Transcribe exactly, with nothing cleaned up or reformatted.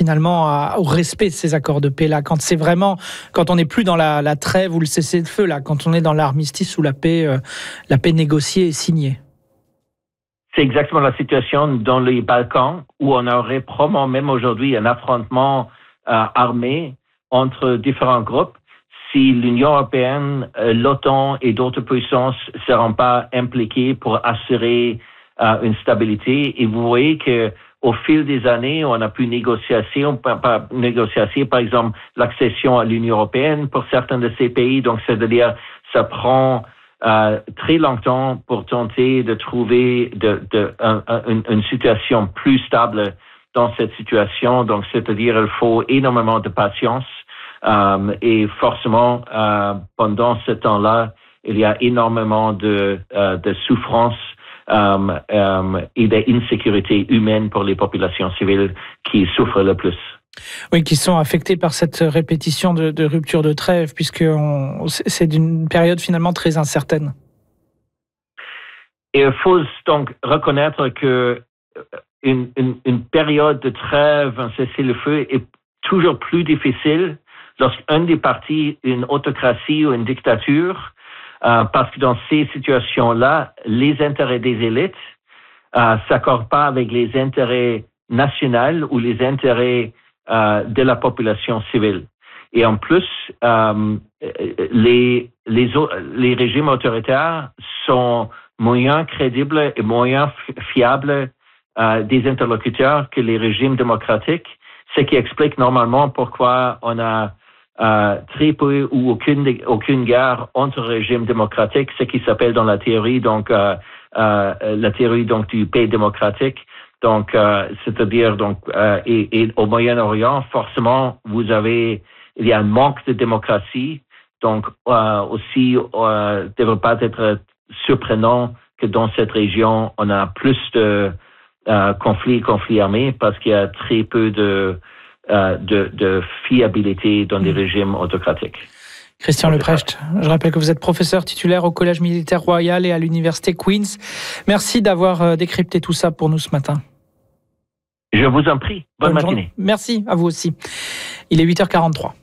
finalement à, au respect de ces accords de paix là, quand c'est vraiment, quand on n'est plus dans la, la trêve ou le cessez-le-feu là, quand on est dans l'armistice où la paix, euh, la paix négociée et signée. C'est exactement la situation dans les Balkans où on aurait probablement même aujourd'hui un affrontement euh, armé entre différents groupes si l'Union européenne, euh, l'OTAN et d'autres puissances ne seront pas impliquées pour assurer euh, une stabilité. Et vous voyez que au fil des années, on a pu négocier, on peut pas négocier, par exemple, l'accession à l'Union européenne pour certains de ces pays. Donc, c'est-à-dire, ça prend euh, très longtemps pour tenter de trouver de, de, un, un, une, une situation plus stable dans cette situation. Donc, c'est-à-dire, il faut énormément de patience. Euh, et forcément, euh, pendant ce temps-là, il y a énormément de, euh, de souffrance euh, euh, et d'insécurité humaine pour les populations civiles qui souffrent le plus. Oui, qui sont affectés par cette répétition de, de rupture de trêve, puisque on, c'est d'une période finalement très incertaine. Et il faut donc reconnaître que une, une, une période de trêve, un cessez-le-feu est toujours plus difficile lorsqu'un des partis, une autocratie ou une dictature, euh, parce que dans ces situations-là, les intérêts des élites euh, s'accordent pas avec les intérêts nationaux ou les intérêts euh, de la population civile. Et en plus, euh, les, les, les régimes autoritaires sont moins crédibles et moins fiables euh, des interlocuteurs que les régimes démocratiques, ce qui explique normalement pourquoi on a euh, très peu ou aucune, aucune guerre entre régimes démocratiques, ce qui s'appelle dans la théorie, donc, euh, euh, la théorie donc, du pays démocratique. Donc, euh, c'est-à-dire, donc, euh, et, et au Moyen-Orient, forcément, vous avez, il y a un manque de démocratie. Donc, euh, aussi, euh, devrait pas être surprenant que dans cette région, on a plus de euh, conflits, conflits armés, parce qu'il y a très peu de euh, de, de fiabilité dans des régimes autocratiques. Christian Leprecht, je rappelle que vous êtes professeur titulaire au Collège militaire royal et à l'université Queen's. Merci d'avoir décrypté tout ça pour nous ce matin. Je vous en prie. Bonne, Bonne matinée. Journée. Merci à vous aussi. Il est huit heures quarante-trois.